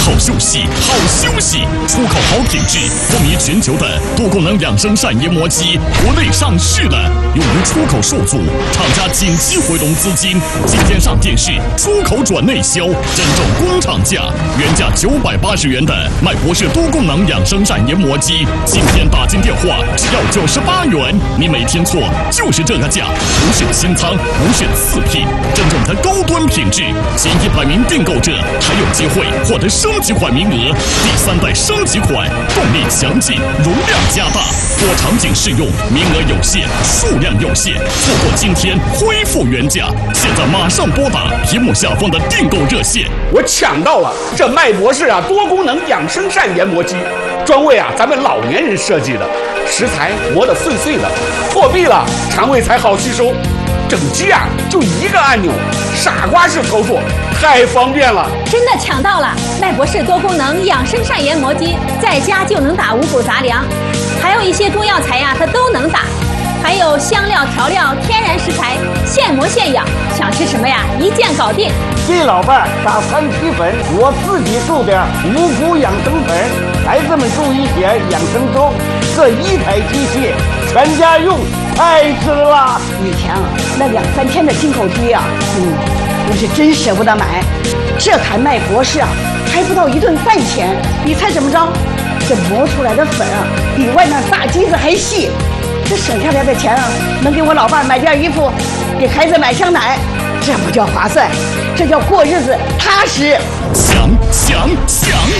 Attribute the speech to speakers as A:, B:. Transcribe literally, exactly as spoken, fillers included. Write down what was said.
A: 好休息，好休息，出口好品质，风靡全球的多功能养生膳研磨机，国内上市了，用于出口受阻，厂家紧急回笼资金，今天上电视，出口转内销，真正工厂价，原价九百八十元的麦博士多功能养生膳研磨机，今天打进电话只要九十八元，你没听错，就是这个价，不是新仓，不是次品，真正的高端品质，前一百名订购者还有机会获得升级款名额，第三代升级款，动力强劲，容量加大，多场景适用，名额有限，数量有限，错过今天恢复原价，现在马上拨打屏幕下方的订购热线。
B: 我抢到了这麦博士啊多功能养生膳研磨机，专为啊咱们老年人设计的，食材磨得碎碎的，破壁了肠胃才好吸收。整机啊就一个按钮，傻瓜式操作，太方便了。
C: 真的抢到了麦博士多功能养生膳研磨机，在家就能打五谷杂粮，还有一些中药材呀它都能打，还有香料调料天然食材，现磨现养，想吃什么呀一键搞定。
D: 给老伴打三七粉，我自己做点五谷养生粉，孩子们注意点养生粥，这一台机器全家用太值了。
E: 以前啊那两三千的进口机啊，嗯，我是真舍不得买。这台麦博士啊还不到一顿饭钱，你猜怎么着？这磨出来的粉啊比外面大机子还细，这省下来的钱啊能给我老伴买件衣服，给孩子买箱奶，这不叫划算，这叫过日子踏实。
A: 抢抢抢！